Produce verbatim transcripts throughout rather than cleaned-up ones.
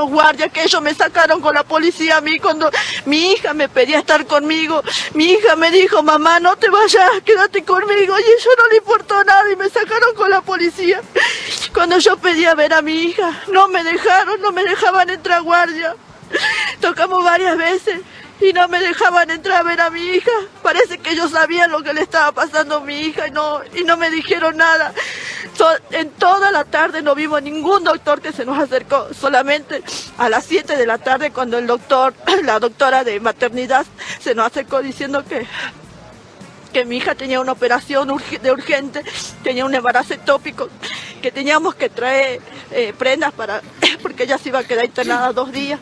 los guardias, que ellos me sacaron con la policía a mí cuando mi hija me pedía estar conmigo. Mi hija me dijo, mamá, no te vayas, quédate conmigo. Y a ellos no le importó nada y me sacaron con la policía. Cuando yo pedía ver a mi hija, no me dejaron, no me dejaban entrar a guardia. Tocamos varias veces y no me dejaban entrar a ver a mi hija. Parece que ellos sabían lo que le estaba pasando a mi hija y no, y no me dijeron nada. So, en toda la tarde no vimos ningún doctor que se nos acercó. Solamente a las siete de la tarde cuando el doctor, la doctora de maternidad se nos acercó diciendo que, que mi hija tenía una operación urg- de urgente, tenía un embarazo ectópico, que teníamos que traer eh, prendas para, porque ella se iba a quedar internada dos días.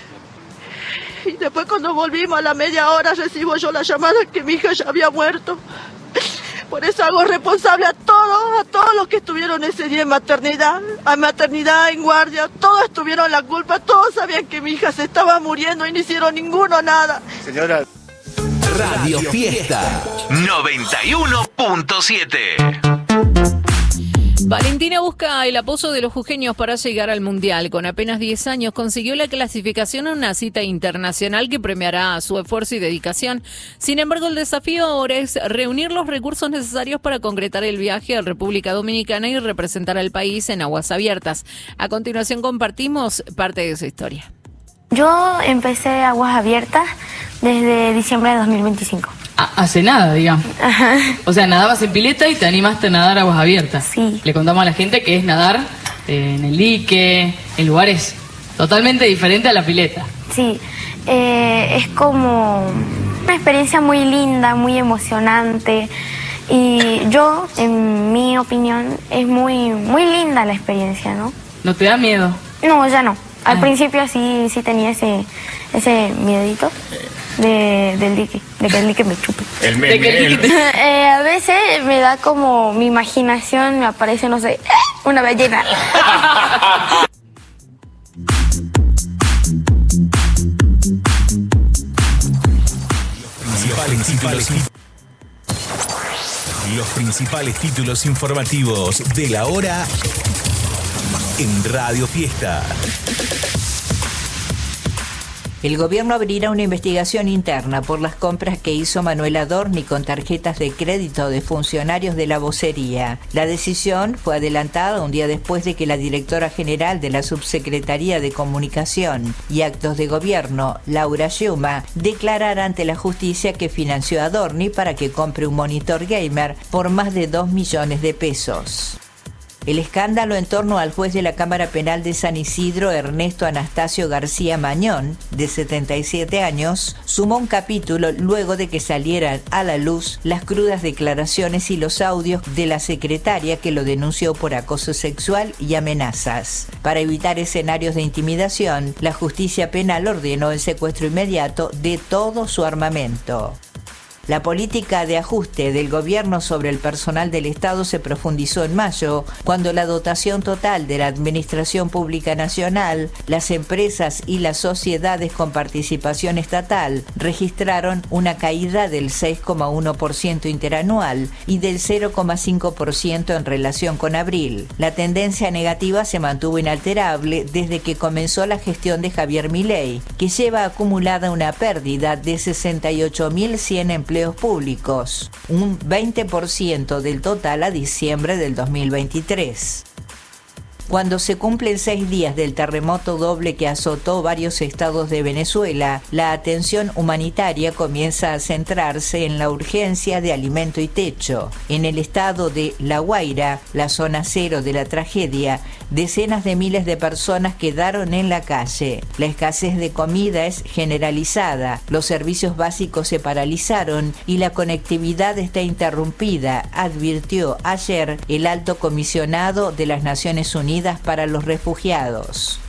Y después cuando volvimos a la media hora recibo yo la llamada que mi hija ya había muerto. Por eso hago responsable a todos, a todos los que estuvieron ese día en maternidad, a maternidad, en guardia, todos estuvieron la culpa, todos sabían que mi hija se estaba muriendo y no hicieron ninguno nada. Señora. Radio Fiesta noventa y uno punto siete. Valentina busca el apoyo de los jujeños para llegar al Mundial. Con apenas diez años consiguió la clasificación a una cita internacional que premiará su esfuerzo y dedicación. Sin embargo, el desafío ahora es reunir los recursos necesarios para concretar el viaje a República Dominicana y representar al país en aguas abiertas. A continuación compartimos parte de su historia. Yo empecé Aguas Abiertas desde diciembre de dos mil veinticinco. Hace nada, digamos. Ajá. O sea, nadabas en pileta y te animaste a nadar aguas abiertas. Sí. Le contamos a la gente que es nadar eh, en el dique, en lugares totalmente diferentes a la pileta. Sí, eh, es como una experiencia muy linda, muy emocionante. Y yo, en mi opinión, es muy, muy linda la experiencia, ¿no? ¿No te da miedo? No, ya no. Al Ah. principio sí, sí tenía ese, ese miedito de, del dique, de que el dique me chupe. El De que el dique te- Eh, a veces me da como mi imaginación, me aparece, no sé, una ballena. Principales títulos, los principales títulos informativos de la hora en Radio Fiesta. El gobierno abrirá una investigación interna por las compras que hizo Manuel Adorni con tarjetas de crédito de funcionarios de la vocería. La decisión fue adelantada un día después de que la directora general de la Subsecretaría de Comunicación y Actos de Gobierno, Laura Yuma, declarara ante la justicia que financió a Adorni para que compre un monitor gamer por más de dos millones de pesos. El escándalo en torno al juez de la Cámara Penal de San Isidro, Ernesto Anastasio García Mañón, de setenta y siete años, sumó un capítulo luego de que salieran a la luz las crudas declaraciones y los audios de la secretaria que lo denunció por acoso sexual y amenazas. Para evitar escenarios de intimidación, la justicia penal ordenó el secuestro inmediato de todo su armamento. La política de ajuste del gobierno sobre el personal del Estado se profundizó en mayo, cuando la dotación total de la Administración Pública Nacional, las empresas y las sociedades con participación estatal registraron una caída del seis coma uno por ciento interanual y del cero coma cinco por ciento en relación con abril. La tendencia negativa se mantuvo inalterable desde que comenzó la gestión de Javier Milei, que lleva acumulada una pérdida de sesenta y ocho mil cien empleos públicos, un veinte por ciento del total a diciembre del dos mil veintitrés. Cuando se cumplen seis días del terremoto doble que azotó varios estados de Venezuela, la atención humanitaria comienza a centrarse en la urgencia de alimento y techo. En el estado de La Guaira, la zona cero de la tragedia, decenas de miles de personas quedaron en la calle. La escasez de comida es generalizada, los servicios básicos se paralizaron y la conectividad está interrumpida, advirtió ayer el alto comisionado de las Naciones Unidas para los refugiados.